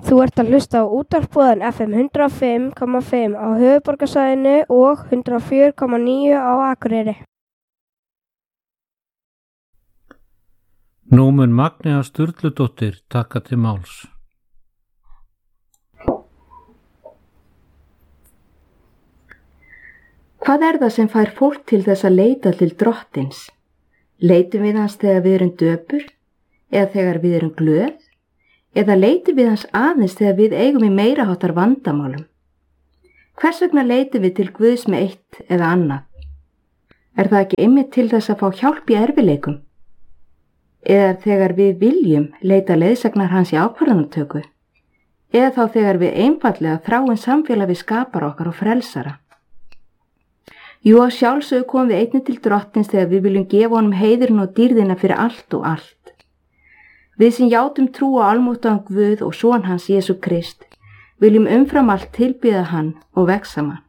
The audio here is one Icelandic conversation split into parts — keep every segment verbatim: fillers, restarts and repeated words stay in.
Þú ert að hlusta á útvarpsboðan F M hundrað og fimm komma fimm á höfuðborgarsvæðinu og hundrað og fjögur komma níu á Akureyri. Nú mun Magnea Sturludóttir taka til máls. Hvað er það sem fær fólk til þess að leita til drottins? Leitum við hans þegar við erum döpur, eða þegar við erum glöð, eða leitum við hans aðeins þegar við eigum í meira háttar vandamálum? Hvers vegna leitum við til Guðs með eitt eða annað? Er það ekki einmitt til þess að fá hjálp í erfileikum? Eða þegar við viljum leita leiðsagnar hans í ákvarðanatöku? Eða þá þegar við einfaldlega þráum samfélag við skapara okkar og frelsara? Jú, að sjálfsögðu komum við einnig til drottins þegar við viljum gefa honum heiðurinn og dýrðina fyrir allt og allt. Við sem játum trú á almáttugan Guð og son hans Jesú Krist viljum umfram allt tilbiðja hann og vexa hann.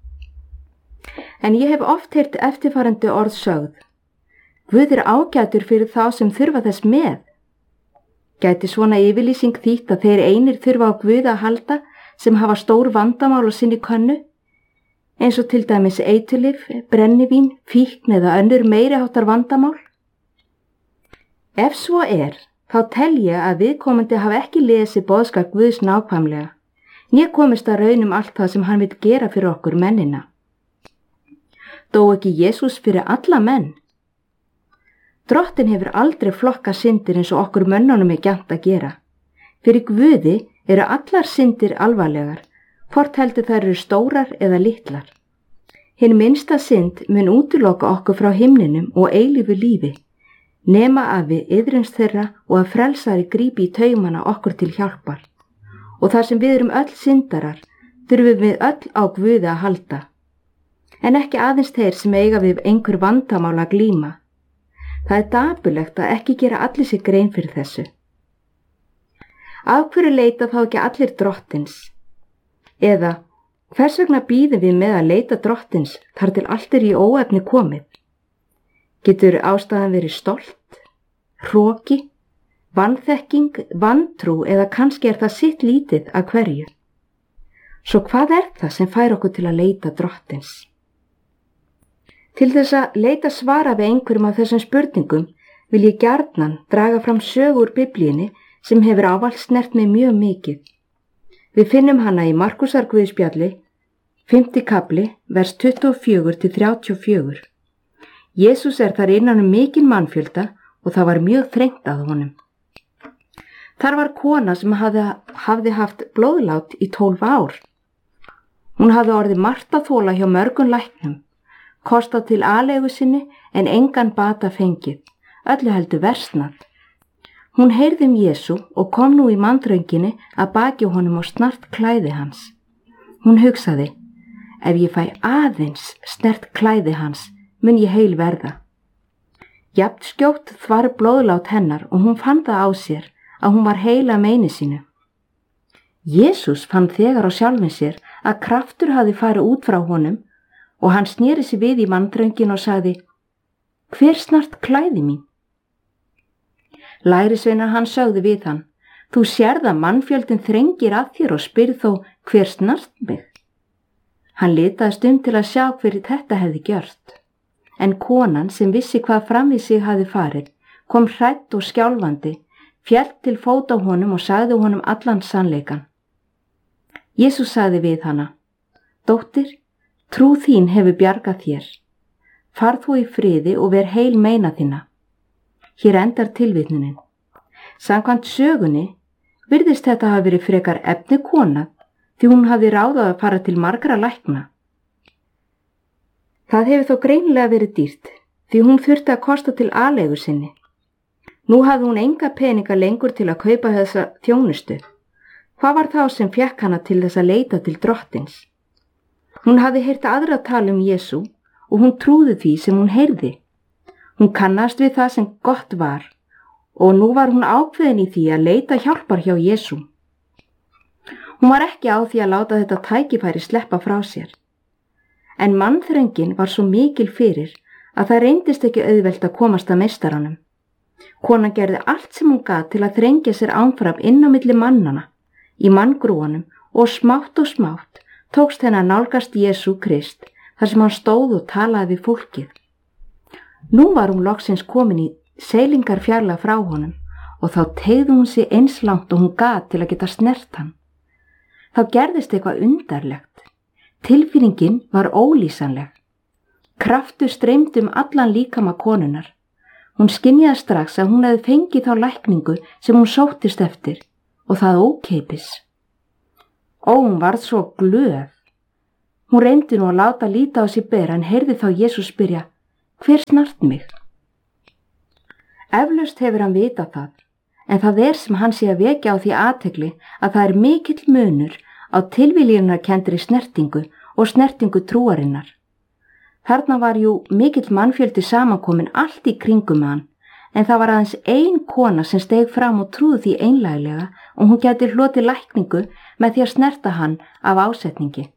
En ég hef oft heyrt eftirfarandi orð sögð: Guð er ágætur fyrir þá sem þurfa þess með. Gæti svona yfirlýsing þýtt að þeir einir þurfa á Guð að halda sem hafa stór vandamál á sinni könnu, eins og til dæmis eiturlyf, brennivín, fíkn eða önnur meiri háttar vandamál? Ef svo er, þá tel ég að viðkomandi hafi ekki lesið boðskap Guðs nákvæmlega, né komist að raun um allt það sem hann vil gera fyrir okkur mennina. Dó ekki Jesús fyrir alla menn? Drottin hefur aldrei flokka syndir eins og okkur mönnunum er gjarnt að gera. Fyrir Guði eru allar syndir alvarlegar, hvort heldur þær eru stórar eða litlar. Hinn minnsta synd mun útiloka okkur frá himninum og eilífu lífi, nema að við iðrumst þeirra og að frelsari grípi í taumana okkur til hjálpar. Og þar sem við erum öll syndarar, þurfum við öll á Guði að halda. En ekki aðeins þeir sem eiga við einhver vandamál að glíma. Það er dapurlegt að ekki gera allir sig grein fyrir þessu. Af hverju leita þá ekki allir drottins? Eða, hvers vegna bíðum við með að leita drottins þar til allt er í óefni komið? Getur ástæðan verið stolt, hroki, vanþekking, vantrú eða kannski er það sitt lítið að hverju? Svo hvað er það sem fær okkur til að leita drottins? Til þess að leita svara við einhverjum af þessum spurningum vil ég gjarnan draga fram sögu úr Biblíunni sem hefur ávallt snert mig mjög mikið. Við finnum hana í Markúsar Guðspjalli, fimmti kafli, vers tuttugu og fjögur til þrjátíu og fjögur. Jesús er þar innan um mikinn mannfjölda og það var mjög þrengt að honum. Þar var kona sem hafði, hafði haft blóðlát í tólf ár. Hún hafði orðið margt að þola hjá mörgum læknum, kostað til aleigu sinni en engan bata fengið, öllu heldur versnað. Hún heyrði um Jesú og kom nú í mannþrönginni að baki honum og snart klæði hans. Hún hugsaði: ef ég fæ aðeins snert klæði hans, mun ég heil verða. Jafnt skjótt þvar blóðlát hennar og hún fann það á sér að hún var heil af meini sínu. Jesús fann þegar á sjálfum sér að kraftur hafði farið út frá honum og hann sneri sig við í mannþröngin og sagði: hver snart klæði mín? Lærisveinar hann sögðu við hann: þú sérð að mannfjöldin þrengir að þér og spyrð þó hver snart mig. Hann litaðist um til að sjá hverju þetta hefði gjört. En konan sem vissi hvað fram í sig hafði farið, kom hrædd og skjálfandi, féll til fóta á honum og sagði honum allan sannleikann. Jesús sagði við hana: dóttir, trú þín hefur bjargað þér. Farð þú í friði og ver heil meina þína. Hér endar tilvitnunin. Samkvæmt sögunni virðist þetta hafa verið frekar efni kona því hún hafði ráðað að fara til margra lækna. Það hefur þó greinilega verið dýrt því hún þurfti að kosta til aleigu sinni. Nú hafði hún enga peninga lengur til að kaupa þessa þjónustu. Hvað var þá sem fékk hana til þess að leita til drottins? Hún hafði heyrt aðra tala um Jesú og hún trúði því sem hún heyrði. Hún kannast við það sem gott var og nú var hún ákveðin í því að leita hjálpar hjá Jesú. Hún var ekki á því að láta þetta tækifæri sleppa frá sér. En mannþröngin var svo mikil fyrir að það reyndist ekki auðvelt að komast að meistaranum. Konan gerði allt sem hún gat til að þrengja sér ánfram inn á milli mannana, í manngrúanum og smátt og smátt tókst henni að nálgast Jesú Krist þar sem hann stóð og talaði við fólkið. Nú var hún loksins komin í seilingar fjarlæg frá honum og þá teygði hún sig eins langt og hún gat til að geta snert hann. Þá gerðist eitthvað undarlegt. Tilfinningin var ólýsanleg. Kraftur streymdi um allan líkama konunnar. Hún skynjaði strax að hún hefði fengið þá lækningu sem hún sóttist eftir og það ókeypis. Ó, hún varð svo glöð. Hún reyndi nú að láta líta á sig bera en heyrði þá Jesús spyrja, hver snart mig? Eflaust hefur hann vitað það, en það er sem hann sé að vekja á því athygli að það er mikill munur á tilviljunarkenndri snertingu og snertingu trúarinnar. Þarna var jú mikill mannfjöldi samankomin allt í kringum hann, en það var aðeins ein kona sem steig fram og trúði því einlæglega og hún gæti hlotið lækningu með því að snerta hann af ásetningi.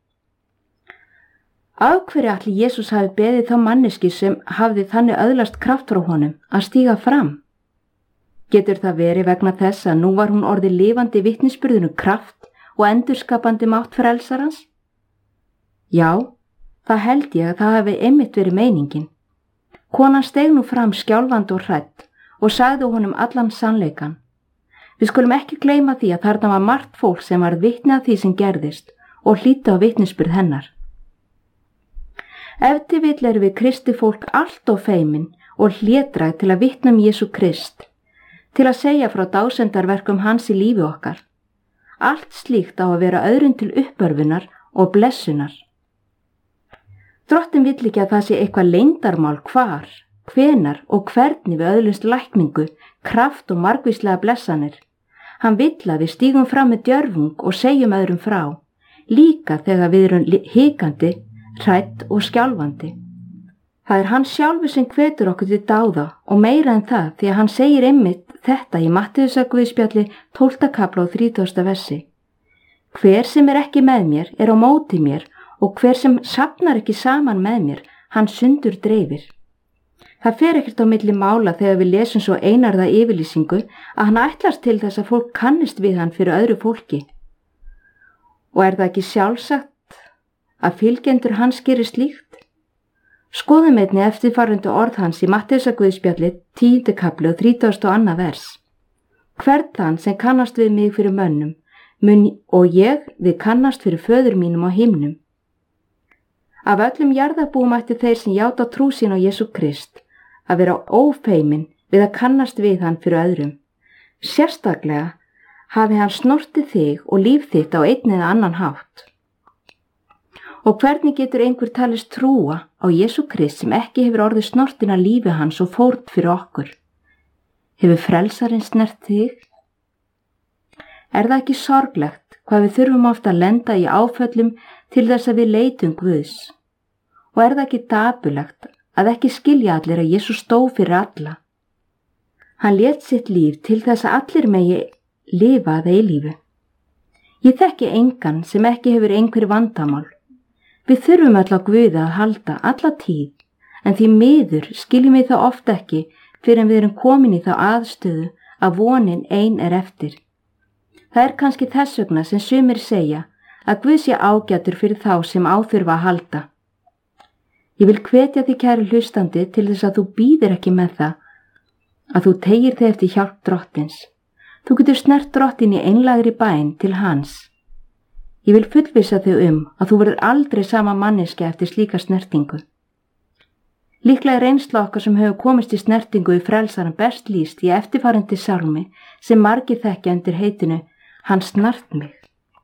Af hverju ætli Jesús hafi beðið þá manneski sem hafði þannig öðlast kraft frá honum að stíga fram? Getur það verið vegna þess að nú var hún orðið lifandi vitnisburðinu kraft og endurskapandi mátt frelsarans? Já, það held ég að það hafi einmitt verið meiningin. Konan steig nú fram skjálfandi og hrædd og sagði honum allan sannleikan. Við skulum ekki gleyma því að þarna var margt fólk sem var vitni að því sem gerðist og hlýddi á vitnisburð hennar. Ef til vill erum við kristi fólk allt of feimin og hlédrað til að vitna um Jesú Krist, til að segja frá dásendarverkum hans í lífi okkar. Allt slíkt á að vera öðrum til uppörfunar og blessunar. Drottinn vill ekki að það sé eitthvað leyndarmál hvar, hvenar og hvernig við öðlumst lækningu, kraft og margvíslega blessanir. Hann vill að við stígum fram með djörfung og segjum öðrum frá, líka þegar við erum hikandi, hrædd og skjálfandi. Það er hann sjálfur sem hvetur okkur til dáða og meira en það því að hann segir einmitt þetta í Mattheusarguðspjalli tólfta kafla og þrítugasta versi. Hver sem er ekki með mér er á móti mér og hver sem safnar ekki saman með mér, hann sundur dreifir. Það fer ekkert á milli mála þegar við lesum svo einarða yfirlýsingu að hann ætlast til þess að fólk kannist við hann fyrir öðru fólki. Og er það ekki sjálfsagt að fylgjendur hans gerir slíkt? Skoðum einnig eftirfarandi orð hans í Mattheusarguðspjalli tíundi kafli og þrítugasta og annað vers. Hvern þann sem kannast við mig fyrir mönnum, mun og ég við kannast fyrir föður mínum á himnum. Af öllum jarðarbúum ættu þeir sem játa trú sín á Jesú Krist að vera ófeimin við að kannast við hann fyrir öðrum. Sérstaklega hafi hann snortið þig og líf þitt á einn eða annan hátt. Og hvernig getur einhver talist trúa á Jesú Krist sem ekki hefur orðið snortin að lífi hans og fórn fyrir okkur? Hefur frelsarinn snert þig? Er það ekki sorglegt hvað við þurfum ofta að lenda í áföllum til þess að við leitum Guðs? Og er það ekki dapurlegt að ekki skilja allir að Jesús stóð fyrir alla? Hann lét sitt líf til þess að allir megi lifa að eilífu. Ég þekki engan sem ekki hefur einhver vandamál. Við þurfum öll á Guði að halda alla tíð, en því miður skiljum við það oft ekki fyrir en við erum komin í þá aðstöðu að vonin ein er eftir. Það er kannski þess vegna sem sumir segja að Guð sé ágætur fyrir þá sem á þurfa að halda. Ég vil hvetja þig kæri hlustandi til þess að þú bíðir ekki með það, að þú teygir þig eftir hjálp Drottins. Þú getur snert Drottin í einlægri bæn til hans. Ég vil fullvissa þau um að þú verður aldrei sama manneski eftir slíka snertingu. Líklega er reynsla okkar sem hefur komist í snertingu í frelsaran best lýst í eftirfarandi sálmi sem margir þekkja undir heitinu Hann snart mig.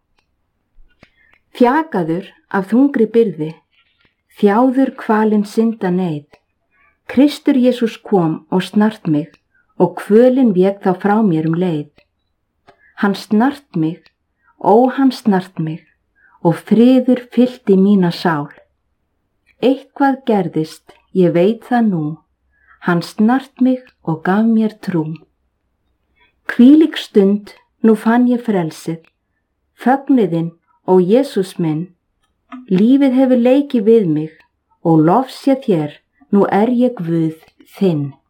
Þjakaður af þungri byrði, þjáður kvalinn synda neyð, Kristur Jesús kom og snart mig og kvölin vék þá frá mér um leið. Hann snart mig, ó hann snart mig og friður fyllti mína sál. Eitthvað gerðist, ég veit það nú, hann snart mig og gaf mér trú. Hvílík stund, nú fann ég frelsið, fögnuðinn, ó Jesús minn, lífið hefur leikið við mig og lofs ég þér, nú er ég Guð þinn.